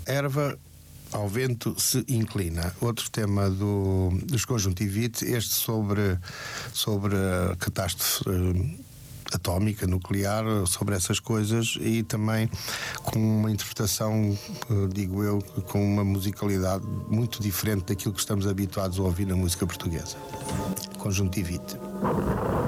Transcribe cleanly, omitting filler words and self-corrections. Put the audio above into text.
Erva ao vento se inclina. Outro tema dos Conjuntivite, este sobre a catástrofe atómica, nuclear, sobre essas coisas, e também com uma interpretação, digo eu, com uma musicalidade muito diferente daquilo que estamos habituados a ouvir na música portuguesa. Conjuntivite.